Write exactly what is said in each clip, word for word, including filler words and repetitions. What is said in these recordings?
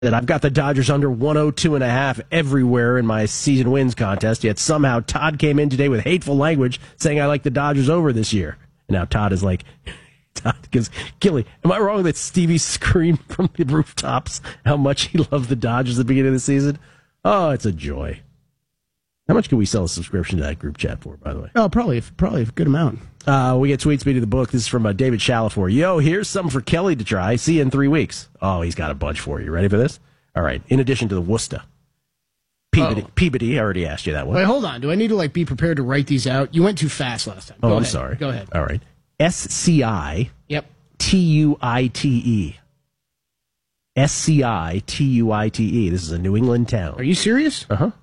that I've got the Dodgers under one oh two and a half everywhere in my season wins contest, yet somehow Todd came in today with hateful language saying I like the Dodgers over this year. And now Todd is like, Todd goes, Gilly, am I wrong that Stevie screamed from the rooftops how much he loved the Dodgers at the beginning of the season? Oh, it's a joy. How much can we sell a subscription to that group chat for, by the way? Oh, probably, probably a good amount. Uh, we get Tweet Speed of the book. This is from uh, David Shalafor. Yo, here's something for Kelly to try. See you in three weeks. Oh, he's got a bunch for you. Ready for this? All right. In addition to the Worcester. Peabody, oh. Peabody, I already asked you that one. Wait, hold on. Do I need to like be prepared to write these out? You went too fast last time. Go oh, ahead. I'm sorry. Go ahead. All right. S C I. Yep. T U I T E. S C I T U I T E. This is a New England town. Are you serious? Uh-huh.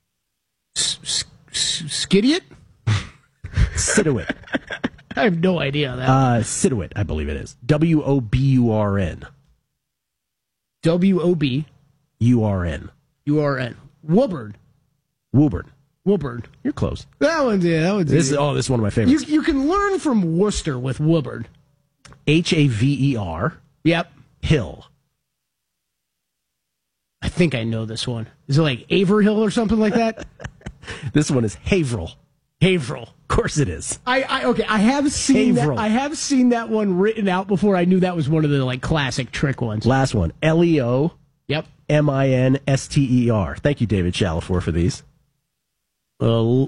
Skidiot? Situate. I have no idea that. Uh, Situate, I believe it is. W O B U R N. W O B U R N. U R N. Woburn. Woburn. Woburn. You're close. That one's yeah. That one's this is, oh, this is one of my favorites. You, you can learn from Worcester with Woburn. H A V E R. Yep. Hill. I think I know this one. Is it like Averhill or something like that? This one is Haverhill. Haverhill. Of course it is. I, I okay. I have seen Haverhill. that. I have seen that one written out before. I knew that was one of the like classic trick ones. Last one. L E O. Yep. M I N S T E R. Thank you, David Shalafor, for these. Uh, L-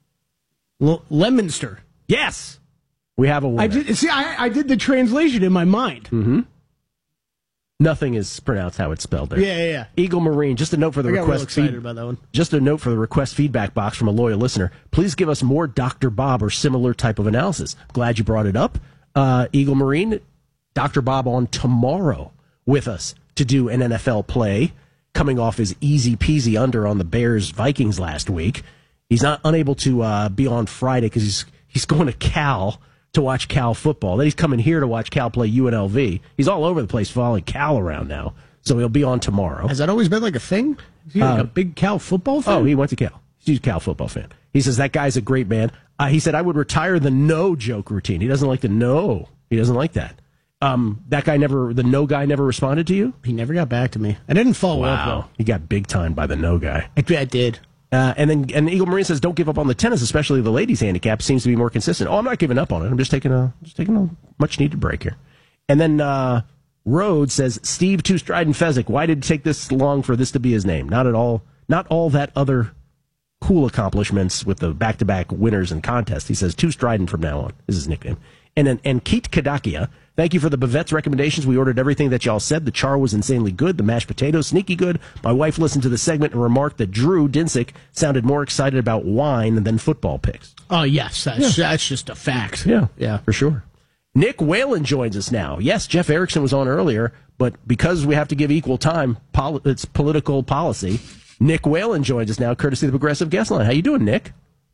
L- Leominster. Yes. We have a winner. I did, see, I, I did the translation in my mind. Mm-hmm. Nothing is pronounced how it's spelled there. Yeah, yeah, yeah. Eagle Marine, just a note for the I got request real excited feed- about that one. Just a note for the request feedback box from a loyal listener. Please give us more Doctor Bob or similar type of analysis. Glad you brought it up. Uh, Eagle Marine, Doctor Bob on tomorrow with us to do an N F L play, coming off his easy peasy under on the Bears Vikings last week. He's not unable to uh, be on Friday because he's he's going to Cal to watch Cal football. Then he's coming here to watch Cal play U N L V. He's all over the place following Cal around now. So he'll be on tomorrow. Has that always been like a thing? Is he like Uh, a big Cal football fan? Oh, he went to Cal. He's a Cal football fan. He says that guy's a great man. Uh, he said, I would retire the no joke routine. He doesn't like the no. He doesn't like that. Um, that guy never, the no guy never responded to you? He never got back to me. I didn't follow up, though. He got big time by the no guy. I, I did. Uh, and then and Eagle Marine says, don't give up on the tennis, especially the ladies' handicap. Seems to be more consistent. Oh, I'm not giving up on it. I'm just taking a just taking a much needed break here. And then uh, Rhodes says, Steve Two Strident Fezzik, why did it take this long for this to be his name? Not at all. Not all that other cool accomplishments with the back-to-back winners and contests. He says Two Strident from now on is his nickname. And then and Keith Kadakia, thank you for the Bavette's recommendations. We ordered everything that y'all said. The char was insanely good. The mashed potatoes, sneaky good. My wife listened to the segment and remarked that Drew Dinsick sounded more excited about wine than football picks. Oh, yes. That's, Yeah. that's just a fact. Yeah, Yeah. for sure. Nick Whalen joins us now. Yes, Jeff Erickson was on earlier, but because we have to give equal time, pol- it's political policy. Nick Whalen joins us now, courtesy of the Progressive Guest Line. How you doing, Nick?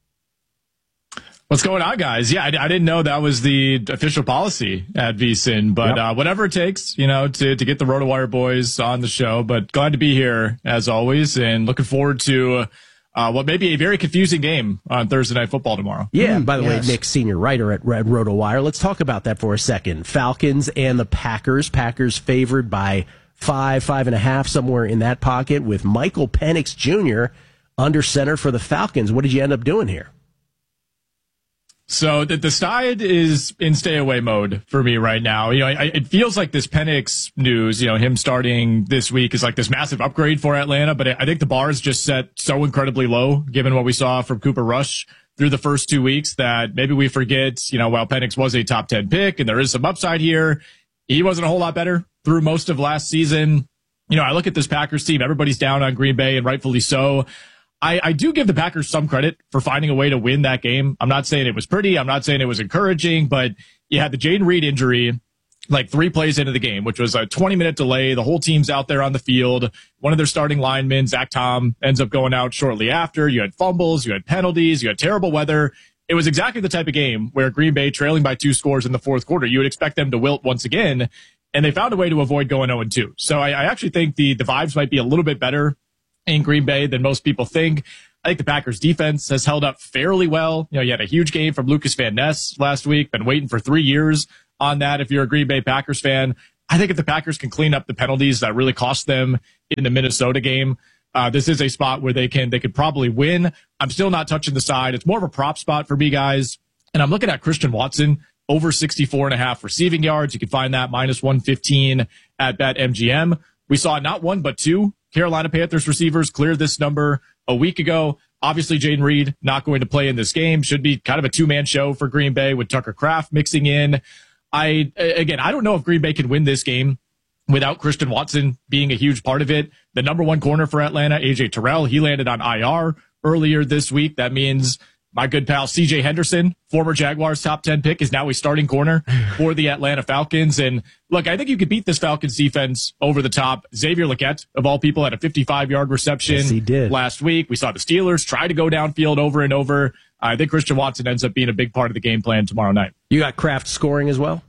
What's going on, guys? Yeah, I, I didn't know that was the official policy at VSiN, but Yep. uh, whatever it takes, you know, to, to get the RotoWire boys on the show. But glad to be here, as always, and looking forward to uh, what may be a very confusing game on Thursday Night Football tomorrow. Yeah, by the yes. way, Nick, senior writer at Red RotoWire. Let's talk about that for a second. Falcons and the Packers. Packers favored by five, five and a half, somewhere in that pocket, with Michael Penix Junior under center for the Falcons. What did you end up doing here? So the, the side is in stay away mode for me right now. You know, I, it feels like this Penix news, you know, him starting this week is like this massive upgrade for Atlanta, but I think the bar is just set so incredibly low given what we saw from Cooper Rush through the first two weeks that maybe we forget, you know, while Penix was a top ten pick and there is some upside here, he wasn't a whole lot better through most of last season. You know, I look at this Packers team, everybody's down on Green Bay and rightfully so. I, I do give the Packers some credit for finding a way to win that game. I'm not saying it was pretty. I'm not saying it was encouraging, but you had the Jaden Reed injury like three plays into the game, which was a twenty minute delay. The whole team's out there on the field. One of their starting linemen, Zach Tom, ends up going out shortly after. You had fumbles, you had penalties, you had terrible weather. It was exactly the type of game where Green Bay, trailing by two scores in the fourth quarter, you would expect them to wilt once again, and they found a way to avoid going oh and two. So I, I actually think the, the vibes might be a little bit better in Green Bay than most people think. I think the Packers defense has held up fairly well. You know, you had a huge game from Lucas Van Ness last week. Been waiting for three years on that if you're a Green Bay Packers fan. I think if the Packers can clean up the penalties that really cost them in the Minnesota game, uh, this is a spot where they can, they could probably win. I'm still not touching the side. It's more of a prop spot for me, guys. And I'm looking at Christian Watson over sixty-four and a half receiving yards. You can find that minus one fifteen at BetMGM. We saw not one, but two Carolina Panthers receivers clear this number a week ago. Obviously, Jayden Reed not going to play in this game. Should be kind of a two-man show for Green Bay with Tucker Kraft mixing in. I, again, I don't know if Green Bay can win this game without Christian Watson being a huge part of it. The number one corner for Atlanta, A J Terrell, he landed on I R earlier this week. That means my good pal C J Henderson, former Jaguars top ten pick, is now a starting corner for the Atlanta Falcons. And look, I think you could beat this Falcons defense over the top. Xavier Legette, of all people, had a fifty-five-yard reception yes, he did. last week. We saw the Steelers try to go downfield over and over. I think Christian Watson ends up being a big part of the game plan tomorrow night. You got Kraft scoring as well?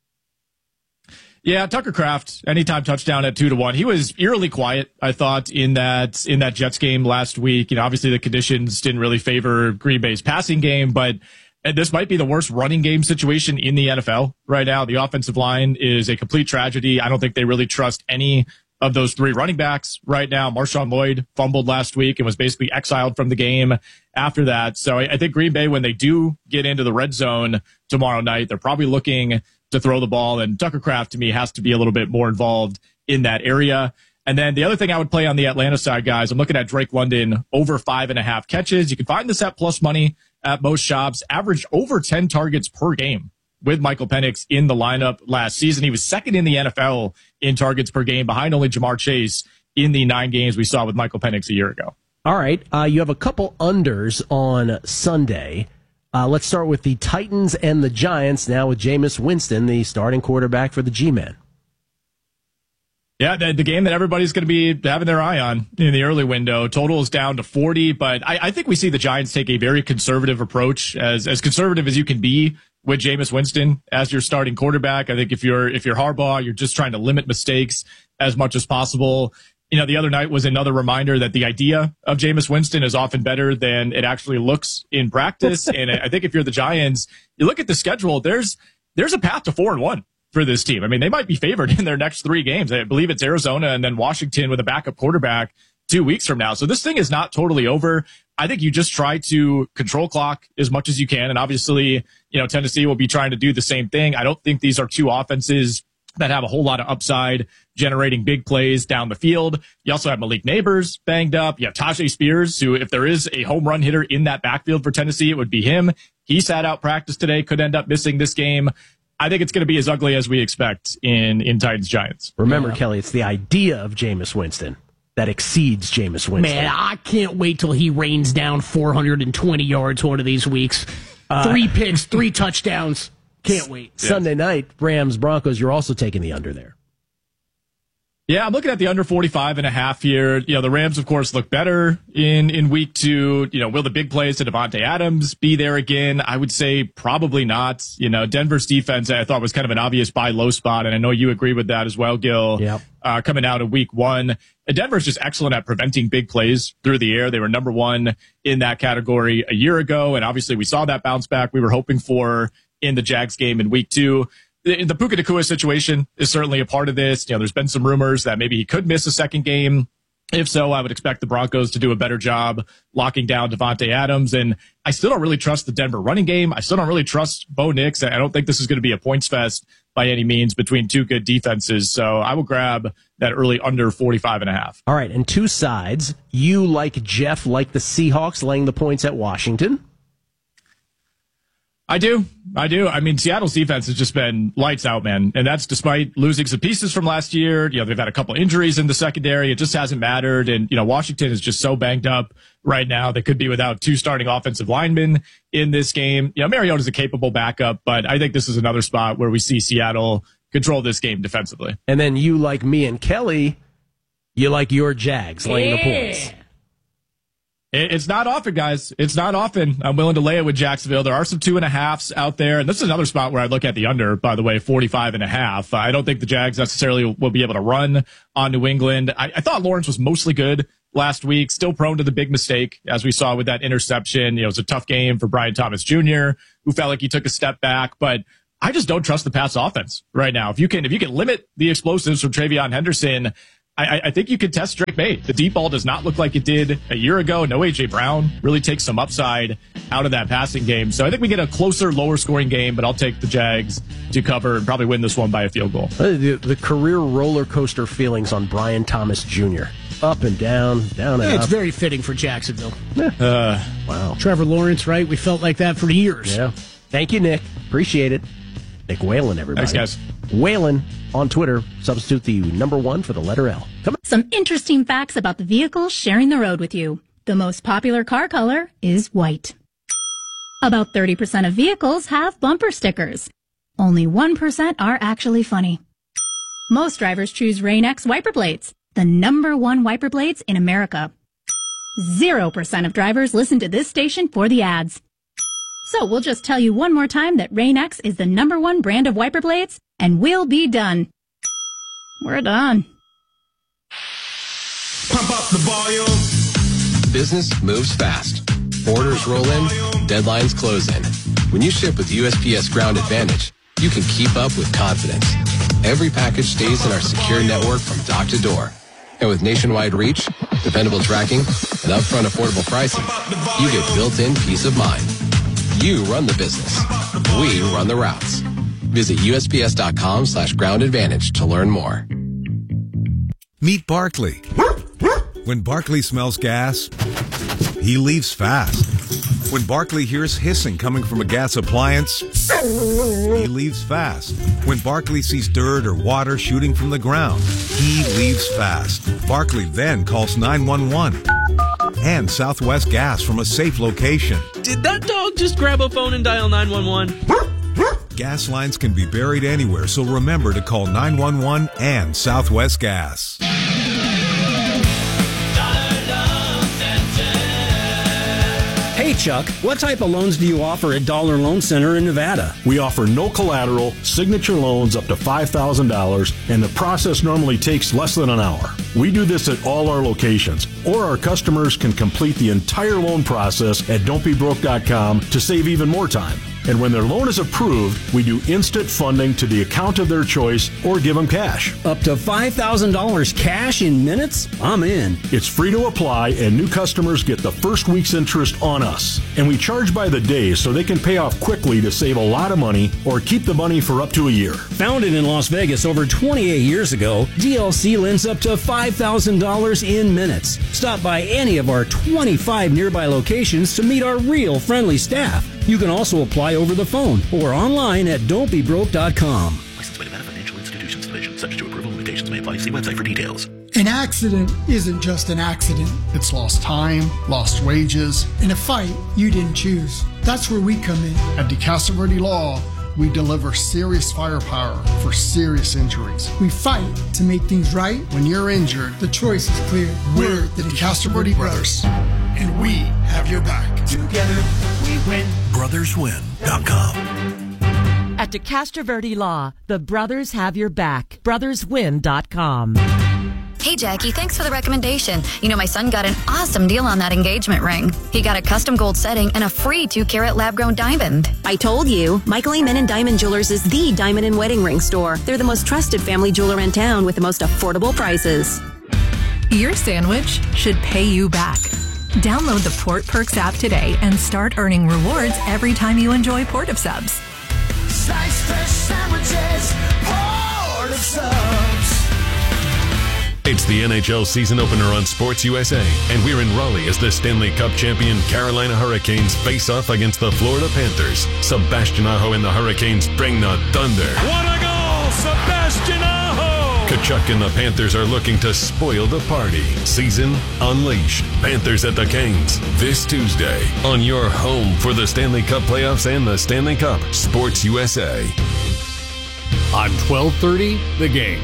Yeah, Tucker Kraft, anytime touchdown at two to one. He was eerily quiet, I thought, in that in that Jets game last week. You know, obviously the conditions didn't really favor Green Bay's passing game, but this might be the worst running game situation in the N F L right now. The offensive line is a complete tragedy. I don't think they really trust any of those three running backs right now. Marshawn Lloyd fumbled last week and was basically exiled from the game after that. So I, I think Green Bay, when they do get into the red zone tomorrow night, they're probably looking to throw the ball, and Tucker Kraft, to me, has to be a little bit more involved in that area. And then the other thing I would play on the Atlanta side, guys, I'm looking at Drake London over five and a half catches. You can find this at plus money at most shops. Averaged over ten targets per game with Michael Penix in the lineup last season. He was second in the N F L in targets per game, behind only Jamar Chase in the nine games we saw with Michael Penix a year ago. All right. Uh, you have a couple unders on Sunday. Uh, let's start with the Titans and the Giants now with Jameis Winston, the starting quarterback for the G-Men. Yeah, the, the game that everybody's going to be having their eye on in the early window. Total is down to forty, but I, I think we see the Giants take a very conservative approach, as as conservative as you can be with Jameis Winston as your starting quarterback. I think if you're if you're Harbaugh, you're just trying to limit mistakes as much as possible. You know, the other night was another reminder that the idea of Jameis Winston is often better than it actually looks in practice. And I think if you're the Giants, you look at the schedule, there's there's a path to four and one for this team. I mean, they might be favored in their next three games. I believe it's Arizona and then Washington with a backup quarterback two weeks from now. So this thing is not totally over. I think you just try to control clock as much as you can. And obviously, you know, Tennessee will be trying to do the same thing. I don't think these are two offenses that have a whole lot of upside, generating big plays down the field. You also have Malik Neighbors banged up. You have Tajay Spears, who, if there is a home run hitter in that backfield for Tennessee, it would be him. He sat out practice today, could end up missing this game. I think it's going to be as ugly as we expect in, in Titans Giants. Remember, yeah. Kelly, it's the idea of Jameis Winston that exceeds Jameis Winston. Man, I can't wait till he rains down four hundred twenty yards one of these weeks. Uh, three picks, three touchdowns. Can't wait. Yeah. Sunday night, Rams Broncos, you're also taking the under there. Yeah, I'm looking at the under forty-five and a half here. You know, the Rams, of course, look better in, in week two. You know, will the big plays to Devontae Adams be there again? I would say probably not. You know, Denver's defense, I thought, was kind of an obvious buy low spot, and I know you agree with that as well, Gil. Yep. Uh, coming out of week one. Denver's just excellent at preventing big plays through the air. They were number one in that category a year ago, and obviously we saw that bounce back we were hoping for in the Jags game in week two. The, the Puka Nacua situation is certainly a part of this. You know, there's been some rumors that maybe he could miss a second game. If so, I would expect the Broncos to do a better job locking down Devontae Adams. And I still don't really trust the Denver running game. I still don't really trust Bo Nix. I don't think this is going to be a points fest by any means between two good defenses. So I will grab that early under forty-five and a half. All right. And two sides. You, like Jeff, like the Seahawks laying the points at Washington. I do. I do. I mean, Seattle's defense has just been lights out, man. And that's despite losing some pieces from last year. You know, they've had a couple injuries in the secondary. It just hasn't mattered. And, you know, Washington is just so banged up right now. They could be without two starting offensive linemen in this game. You know, Mariota's a capable backup, but I think this is another spot where we see Seattle control this game defensively. And then you, like me and Kelly, you like your Jags laying yeah. the points. It's not often, guys. It's not often. I'm willing to lay it with Jacksonville. There are some two and a halves out there. And this is another spot where I look at the under, by the way, forty-five and a half. I don't think the Jags necessarily will be able to run on New England. I, I thought Lawrence was mostly good last week, still prone to the big mistake, as we saw with that interception. You know, it was a tough game for Brian Thomas Junior, who felt like he took a step back. But I just don't trust the Pats offense right now. If you can, if you can limit the explosives from TreVeyon Henderson, I, I think you could test Drake May. The deep ball does not look like it did a year ago. No A J Brown really takes some upside out of that passing game. So I think we get a closer, lower scoring game, but I'll take the Jags to cover and probably win this one by a field goal. The, the career roller coaster feelings on Brian Thomas Junior Up and down, down and yeah, up. It's very fitting for Jacksonville. Yeah. Uh, wow. Trevor Lawrence, right? We felt like that for years. Yeah. Thank you, Nick. Appreciate it. Nick Whalen, everybody. Thanks, guys. Whalen on Twitter. Substitute the number one for the letter L. Come on. Some interesting facts about the vehicles sharing the road with you. The most popular car color is white. About thirty percent of vehicles have bumper stickers. Only one percent are actually funny. Most drivers choose Rain-X wiper blades, the number one wiper blades in America. Zero percent of drivers listen to this station for the ads. So we'll just tell you one more time that Rain-X is the number one brand of wiper blades, and we'll be done. We're done. Pump up the volume. Business moves fast. Orders roll in, deadlines close in. When you ship with U S P S Ground Advantage, you can keep up with confidence. Every package stays in our secure network from dock to door. And with nationwide reach, dependable tracking, and upfront affordable pricing, you get built-in peace of mind. You run the business. We run the routes. Visit U S P S dot com slash ground advantage to learn more. Meet Barkley. When Barkley smells gas, he leaves fast. When Barkley hears hissing coming from a gas appliance, he leaves fast. When Barkley sees dirt or water shooting from the ground, he leaves fast. Barkley then calls nine one one and Southwest Gas from a safe location. Did that dog just grab a phone and dial nine one one? Gas lines can be buried anywhere, so remember to call nine one one and Southwest Gas. Hey Chuck, what type of loans do you offer at Dollar Loan Center in Nevada? We offer no collateral, signature loans up to five thousand dollars, and the process normally takes less than an hour. We do this at all our locations, or our customers can complete the entire loan process at don't be broke dot com to save even more time. And when their loan is approved, we do instant funding to the account of their choice or give them cash. Up to five thousand dollars cash in minutes? I'm in. It's free to apply, and new customers get the first week's interest on us. And we charge by the day so they can pay off quickly to save a lot of money or keep the money for up to a year. Founded in Las Vegas over twenty-eight years ago, D L C lends up to five thousand dollars in minutes. Stop by any of our twenty-five nearby locations to meet our real friendly staff. You can also apply over the phone or online at don't be broke dot com. Licensed by Nevada Financial Institutions Division. Subject to approval. Limitations may apply. See website for details. An accident isn't just an accident. It's lost time, lost wages, and a fight you didn't choose. That's where we come in. At DeCastro Law, we deliver serious firepower for serious injuries. We fight to make things right. When you're injured, the choice is clear. We're the DeCastro Brothers, and we have your back. Together, we win. brothers win dot com. At DeCastro Law, the brothers have your back. brothers win dot com. Hey, Jackie, thanks for the recommendation. You know, my son got an awesome deal on that engagement ring. He got a custom gold setting and a free two-carat lab-grown diamond. I told you, Michael Amen Diamond Jewelers is the diamond and wedding ring store. They're the most trusted family jeweler in town with the most affordable prices. Your sandwich should pay you back. Download the Port Perks app today and start earning rewards every time you enjoy Port of Subs. Slice fresh sandwiches, Port of Subs. It's the N H L season opener on Sports U S A, and we're in Raleigh as the Stanley Cup champion Carolina Hurricanes face off against the Florida Panthers. Sebastian Aho and the Hurricanes bring the thunder. What a goal, Sebastian Aho! Tkachuk and the Panthers are looking to spoil the party. Season Unleashed. Panthers at the Canes this Tuesday on your home for the Stanley Cup playoffs and the Stanley Cup. Sports U S A. On twelve thirty, The Game.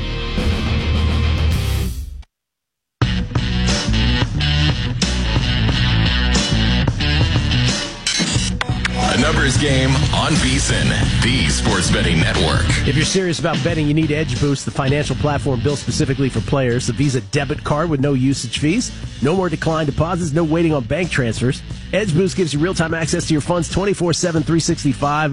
A numbers game on VSiN, the sports betting network. If you're serious about betting, you need Edge Boost, the financial platform built specifically for players. The Visa debit card with no usage fees, no more declined deposits, no waiting on bank transfers. Edge Boost gives you real-time access to your funds twenty-four seven, three sixty-five.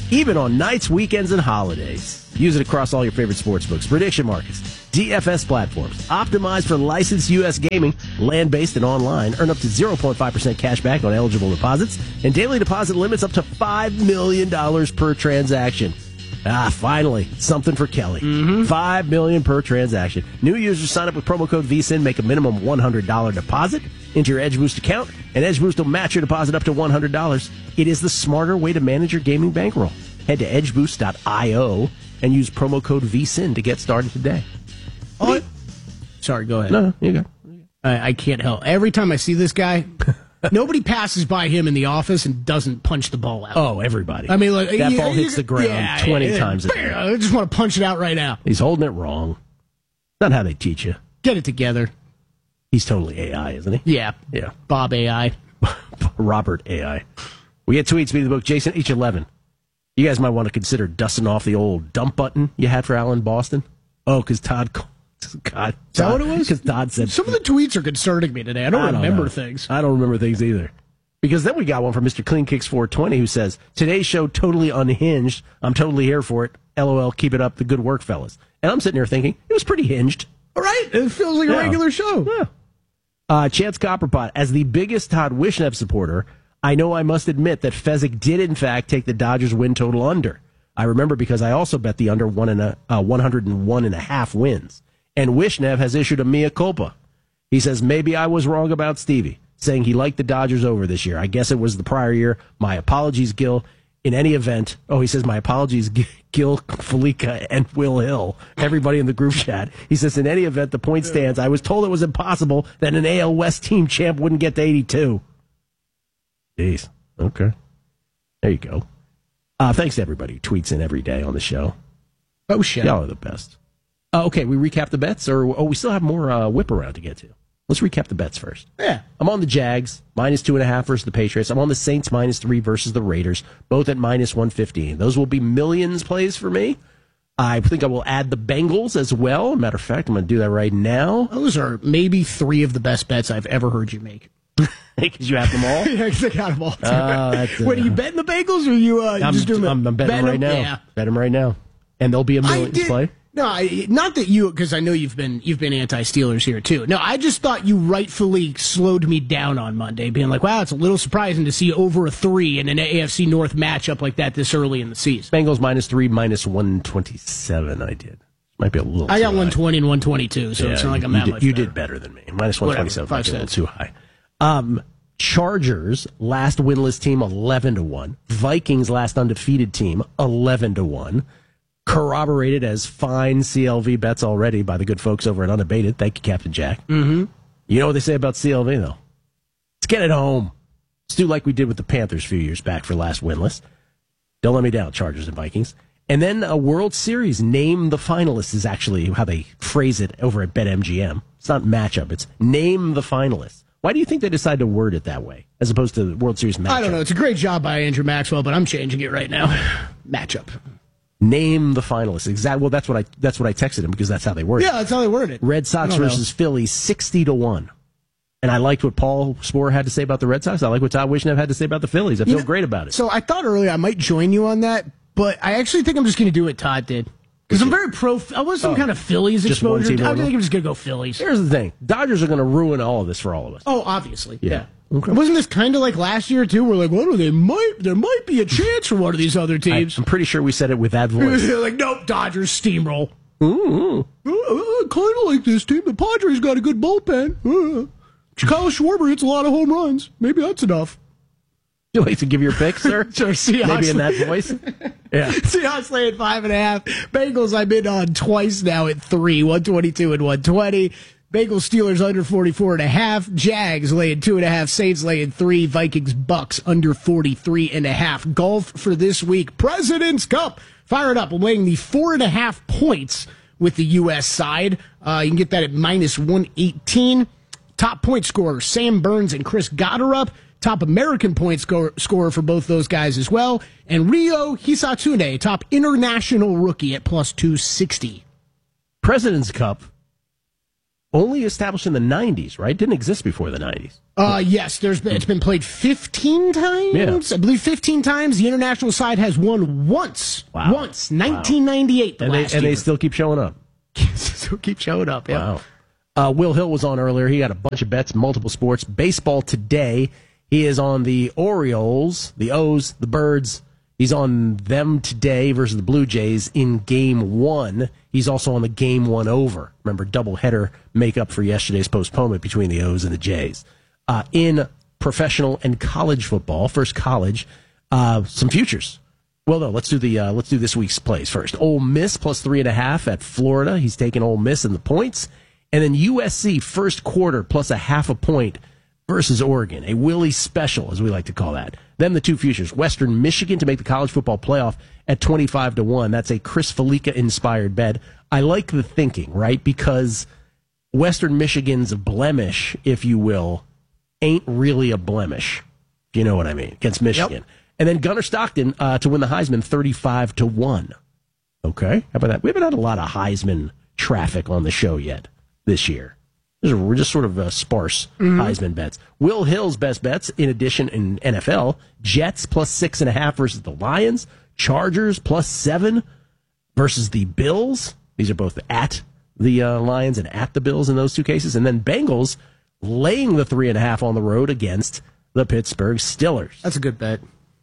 even on nights, weekends, and holidays. Use it across all your favorite sports books, prediction markets, D F S platforms. Optimized for licensed U S gaming, land-based and online. Earn up to zero point five percent cash back on eligible deposits, and daily deposit limits up to five million dollars per transaction. Ah, finally, something for Kelly. Mm-hmm. five million dollars per transaction. New users sign up with promo code V S I N, make a minimum one hundred dollars deposit into your EdgeBoost account, and EdgeBoost will match your deposit up to one hundred dollars. It is the smarter way to manage your gaming bankroll. Head to edge boost dot io and use promo code V S I N to get started today. Oh, sorry, go ahead. No, no, you go. I, I can't help. Every time I see this guy, nobody passes by him in the office and doesn't punch the ball out. Oh, everybody. I mean, like that you, ball hits you, the ground yeah, twenty yeah, times a day. I just want to punch it out right now. He's holding it wrong. Not how they teach you. Get it together. He's totally A I, isn't he? Yeah. Yeah. Bob A I. Robert A I. We get tweets, me the book, Jason H eleven. You guys might want to consider dusting off the old dump button you had for Alan Boston. Oh, because Todd... God, Is that what it was? Because Todd said... Some of the tweets are concerning me today. I don't, I don't remember know. things. I don't remember things either. Because then we got one from Mister Clean Kicks four twenty who says, today's show totally unhinged. I'm totally here for it. LOL, keep it up. The good work, fellas. And I'm sitting here thinking, it was pretty hinged. All right. It feels like a Yeah. regular show. Yeah. Uh, Chance Copperpot, as the biggest Todd Wishnev supporter, I know I must admit that Fezzik did in fact take the Dodgers win total under. I remember because I also bet the under one and a, uh, one hundred one and a half wins. And Wishnev has issued a mea culpa. He says, maybe I was wrong about Stevie, saying he liked the Dodgers over this year. I guess it was the prior year. My apologies, Gil. In any event, oh, he says, my apologies, Gil, Felica, and Will Hill, everybody in the group chat. He says, in any event, the point stands. I was told it was impossible that an A L West team champ wouldn't get to eighty-two. Jeez. Okay. There you go. Uh, thanks to everybody who tweets in every day on the show. Oh, shit. Y'all are the best. Uh, okay, we recap the bets, or oh, we still have more uh, whip around to get to. Let's recap the bets first. Yeah. I'm on the Jags, minus two and a half versus the Patriots. I'm on the Saints, minus three versus the Raiders, both at minus one fifteen. Those will be millions plays for me. I think I will add the Bengals as well. Matter of fact, I'm going to do that right now. Those are maybe three of the best bets I've ever heard you make. Because you have them all? Yeah, because I got them all. Uh, that's, uh, What, are you betting the Bengals, or are you uh, I'm, just doing I'm, I'm betting, betting right them? now. Yeah. Bet them right now. And there'll be a I millions did- play. No, I, not that you, because I know you've been you've been anti-Steelers here too. No, I just thought you rightfully slowed me down on Monday, being like, "Wow, it's a little surprising to see over a three in an A F C North matchup like that this early in the season." Bengals minus three, minus one twenty-seven. I did. Might be a little. I too got high. one twenty and one twenty-two, so Yeah, it's not like I'm you that did, much You better. did better than me. Minus one twenty-seven. Whatever, Might be a little five too high. Um, Chargers last winless team eleven to one. Vikings last undefeated team eleven to one. Corroborated as fine C L V bets already by the good folks over at Unabated. Thank you, Captain Jack. Mm-hmm. You know what they say about C L V, though? Let's get it home. Let's do like we did with the Panthers a few years back for last winless. Don't let me down, Chargers and Vikings. And then a World Series, name the finalists is actually how they phrase it over at BetMGM. It's not matchup, it's name the finalists. Why do you think they decided to word it that way, as opposed to the World Series matchup? I don't know. It's a great job by Andrew Maxwell, but I'm changing it right now. Matchup. Name the finalists. Exactly. Well, that's what I that's what I texted him because that's how they word it. Yeah, that's how they word it. Red Sox I don't know. versus Phillies, sixty to one. And I liked what Paul Sporer had to say about the Red Sox. I like what Todd Wishnev had to say about the Phillies. I feel You know, great about it. So I thought earlier I might join you on that, but I actually think I'm just going to do what Todd did. Because I'm very pro. I was some Oh, kind of Phillies just one exposure. team I only? think I'm just going to go Phillies. Here's the thing: Dodgers are going to ruin all of this for all of us. Oh, obviously. Yeah. Yeah. Okay. Wasn't this kind of like last year too? We're like, what? They might. There might be a chance for one of these other I, teams. I'm pretty sure we said it with that voice. like, nope, Dodgers steamroll. Ooh. Uh, I kind of like this team. The Padres got a good bullpen. Uh, Kyle Schwarber hits a lot of home runs. Maybe that's enough. You like to give your pick, sir? Sure, Seahawks. Maybe in that voice. Yeah. Seahawks lay at five and a half. Bengals I've been on twice now at three, one twenty-two and one twenty. Bengals Steelers under forty-four and a half. Jags laying two and a half. Saints laying three. Vikings Bucks under forty-three and a half. Golf for this week. President's Cup. Fire it up. We're weighing the four and a half points with the U S side. Uh, you can get that at minus one eighteen. Top point scorers, Sam Burns and Chris Goddard. Top American point score, scorer for both those guys as well. And Ryo Hisatsune, top international rookie at plus two sixty. President's Cup. only established in the nineties, right? Didn't exist before the nineties. Uh, yes, there's been, it's been played fifteen times. Yeah. I believe fifteen times. The international side has won once. Wow. Once. nineteen ninety-eight, the and they, last and year. they still keep showing up. still keep showing up, yeah. Wow. Uh, Will Hill was on earlier. He got a bunch of bets, multiple sports. Baseball today. He is on the Orioles, the O's, the Birds. He's on them today versus the Blue Jays in game one. He's also on the game one over. Remember, doubleheader makeup for yesterday's postponement between the O's and the Jays. Uh, in professional and college football, first college, uh, some futures. Well, no, let's do the uh, let's do this week's plays first. Ole Miss plus three and a half at Florida. He's taking Ole Miss in the points, and then U S C first quarter plus a half a point versus Oregon, a Willie special, as we like to call that. Then the two futures, Western Michigan to make the college football playoff at twenty-five to one. That's a Chris Felica-inspired bet. I like the thinking, right? Because Western Michigan's blemish, if you will, ain't really a blemish, if you know what I mean, against Michigan. Yep. And then Gunnar Stockton uh, to win the Heisman thirty-five to one. Okay, how about that? We haven't had a lot of Heisman traffic on the show yet this year. We're just sort of uh, sparse mm-hmm. Heisman bets. Will Hill's best bets, in addition, in N F L, Jets plus six and a half versus the Lions, Chargers plus seven versus the Bills. These are both at the uh, Lions and at the Bills in those two cases. And then Bengals laying the three and a half on the road against the Pittsburgh Steelers. That's a good bet.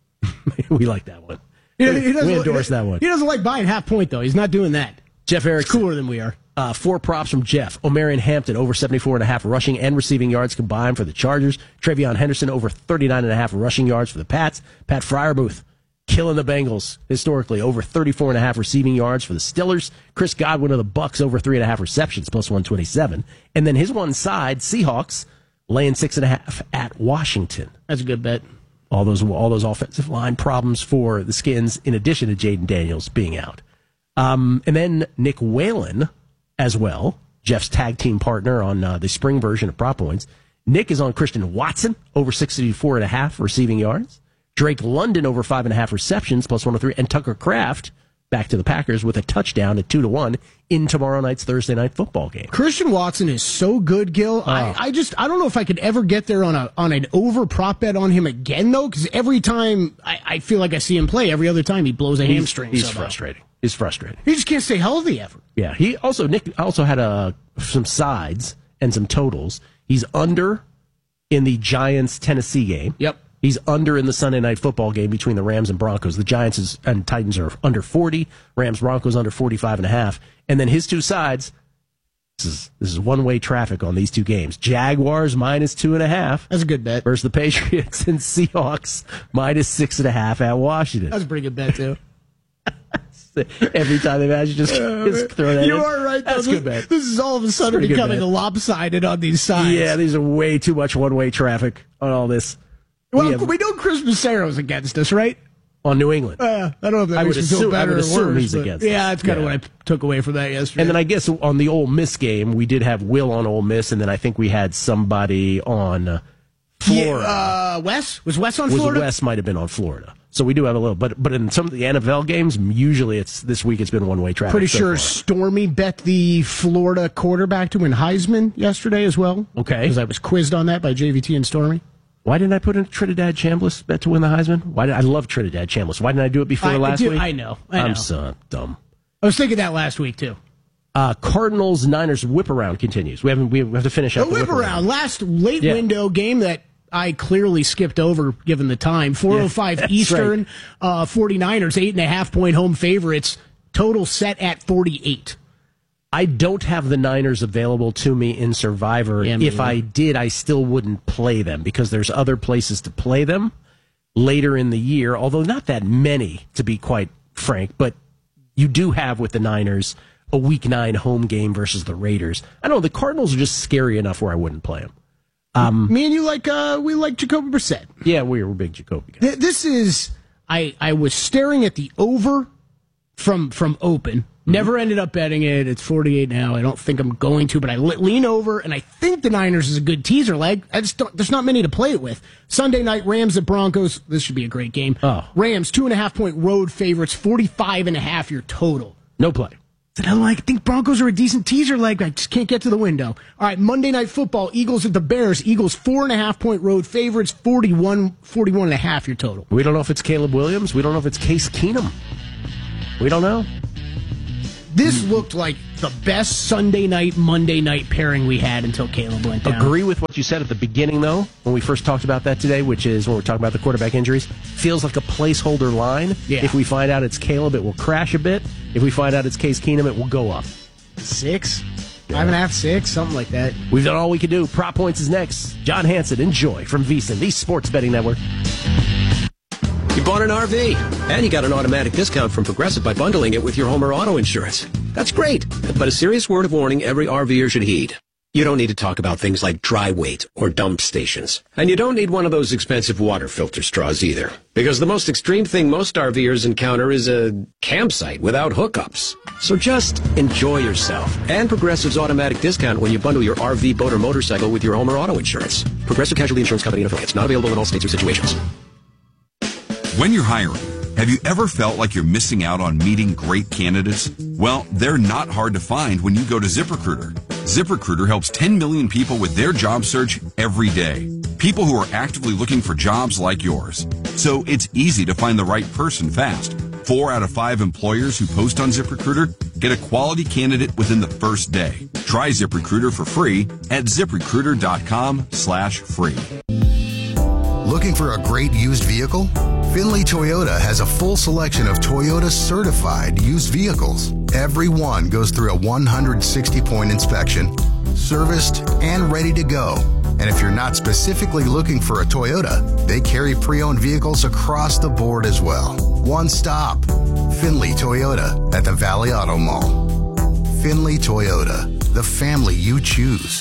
We like that one. He, he we endorse that one. He doesn't like buying half point, though. He's not doing that. Jeff Erickson. He's cooler than we are. Uh, four props from Jeff. O'Marion Hampton over seventy-four and a half rushing and receiving yards combined for the Chargers. Travion Henderson over thirty-nine and a half rushing yards for the Pats. Pat Freiermuth killing the Bengals historically over thirty-four and a half receiving yards for the Steelers. Chris Godwin of the Bucks over three and a half receptions plus one twenty-seven. And then his one side, Seahawks laying six and a half at Washington. That's a good bet. All those all those offensive line problems for the Skins, in addition to Jaden Daniels being out. Um, and then Nick Whalen as well, Jeff's tag team partner on uh, the spring version of Prop Points. Nick is on Christian Watson over sixty-four and a half receiving yards. Drake London over five and a half receptions plus one oh three, and Tucker Kraft back to the Packers with a touchdown at two to one in tomorrow night's Thursday night football game. Christian Watson is so good, Gil. Oh. I, I just I don't know if I could ever get there on a on an over prop bet on him again though, because every time I, I feel like I see him play, every other time he blows a he's, hamstring. He's somehow. frustrating. He's frustrating. He just can't stay healthy ever. Yeah, he also Nick also had a some sides and some totals. He's under in the Giants Tennessee game. Yep. He's under in the Sunday night football game between the Rams and Broncos. The Giants is, and Titans are under forty. Rams Broncos under forty-five and a half. And then his two sides. This is this is one way traffic on these two games. Jaguars minus two and a half. That's a good bet. Versus the Patriots, and Seahawks minus six and a half at Washington. That's a pretty good bet too. Every time they match, you just, just throw that you in. You are right, though. That's this, good bet. This is all of a sudden becoming lopsided on these sides. Yeah, these are way too much one-way traffic on all this. Well, we, have, we know Chris Macero's against us, right? On New England. Uh, I don't know if that I makes would me feel assume, better I would or assume worse. he's against yeah, us. that's kind yeah. of what I took away from that yesterday. And then I guess on the Ole Miss game, we did have Will on Ole Miss, and then I think we had somebody on uh, Florida. Yeah, uh, Wes? Was Wes on was Florida? Wes might have been on Florida. So we do have a little, but but in some of the N F L games, usually it's this week it's been one-way traffic. Pretty so sure far. Stormy bet the Florida quarterback to win Heisman yesterday as well. Okay. Because I was quizzed on that by J V T and Stormy. Why didn't I put in Trinidad Chambliss bet to win the Heisman? Why did I love Trinidad Chambliss? Why didn't I do it before I, last dude, week? I know. I know. I'm so dumb. I was thinking that last week too. Uh, Cardinals Niners whip around continues. We haven't. We have to finish up the, the whip around. Last late yeah. window game that I clearly skipped over given the time. four oh five yeah, Eastern. Right. Uh, 49ers eight and a half point home favorites. Total set at forty-eight. I don't have the Niners available to me in Survivor. Yeah, if I did, I still wouldn't play them because there's other places to play them later in the year, although not that many, to be quite frank. But you do have with the Niners a week nine home game versus the Raiders. I don't know, the Cardinals are just scary enough where I wouldn't play them. Um, Me and you like uh, we like Jacoby Brissett. Yeah, we were big Jacoby guys. Th- this is I I was staring at the over from from open. Never ended up betting it. It's forty-eight now. I don't think I'm going to, but I le- lean over, and I think the Niners is a good teaser leg. I just don't, there's not many to play it with. Sunday night, Rams at Broncos. This should be a great game. Oh. Rams, two and a half point road favorites, forty-five and a half your total. No play. Another one, I think Broncos are a decent teaser leg. I just can't get to the window. All right, Monday Night Football, Eagles at the Bears. Eagles four and a half point road favorites, forty-one, forty-one and a half your total. We don't know if it's Caleb Williams. We don't know if it's Case Keenum. We don't know. This looked like the best Sunday night, Monday night pairing we had until Caleb went down. Agree with what you said at the beginning, though, when we first talked about that today, which is when we're talking about the quarterback injuries. Feels like a placeholder line. Yeah. If we find out it's Caleb, it will crash a bit. If we find out it's Case Keenum, it will go up. Six? Five and a half, six? Something like that. We've done all we can do. Prop Points is next. John Hansen, enjoy from VSiN, the Sports Betting Network. You bought an R V, and you got an automatic discount from Progressive by bundling it with your home or auto insurance. That's great, but a serious word of warning every RVer should heed. You don't need to talk about things like dry weight or dump stations. And you don't need one of those expensive water filter straws either. Because the most extreme thing most RVers encounter is a campsite without hookups. So just enjoy yourself. And Progressive's automatic discount when you bundle your R V, boat, or motorcycle with your home or auto insurance. Progressive Casualty Insurance Company and affiliates. Not available in all states or situations. When you're hiring, have you ever felt like you're missing out on meeting great candidates? Well, they're not hard to find when you go to ZipRecruiter. ZipRecruiter helps ten million people with their job search every day. People who are actively looking for jobs like yours. So it's easy to find the right person fast. Four out of five employers who post on ZipRecruiter get a quality candidate within the first day. Try ZipRecruiter for free at ZipRecruiter.com slash free. Looking for a great used vehicle? Finley Toyota has a full selection of Toyota certified used vehicles. Every one goes through a one hundred sixty point inspection, serviced and ready to go. And if you're not specifically looking for a Toyota, they carry pre-owned vehicles across the board as well. One stop. Finley Toyota at the Valley Auto Mall. Finley Toyota, the family you choose.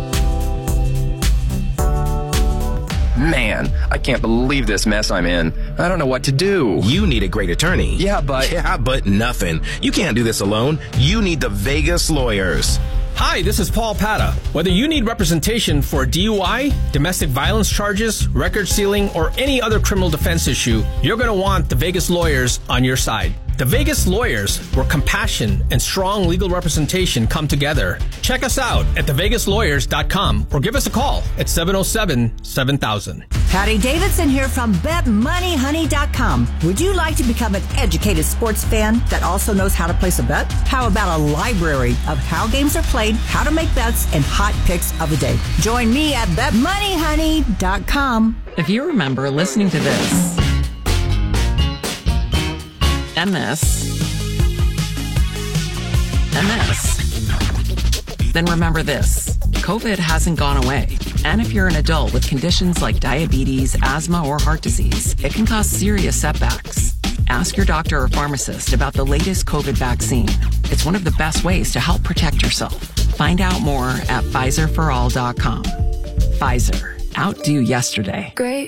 Man, I can't believe this mess I'm in. I don't know what to do. You need a great attorney. Yeah, but... Yeah, but nothing. You can't do this alone. You need the Vegas Lawyers. Hi, this is Paul Pata. Whether you need representation for D U I, domestic violence charges, record sealing, or any other criminal defense issue, you're going to want the Vegas Lawyers on your side. The Vegas Lawyers, where compassion and strong legal representation come together. Check us out at the vegas lawyers dot com or give us a call at seven oh seven, seven thousand. Patty Davidson here from bet money honey dot com. Would you like to become an educated sports fan that also knows how to place a bet? How about a library of how games are played, how to make bets, and hot picks of the day? Join me at bet money honey dot com. If you remember listening to this, and this, and this, then remember this. COVID hasn't gone away. And if you're an adult with conditions like diabetes, asthma, or heart disease, it can cause serious setbacks. Ask your doctor or pharmacist about the latest COVID vaccine. It's one of the best ways to help protect yourself. Find out more at Pfizer for all dot com. Pfizer. Outdo yesterday. Great.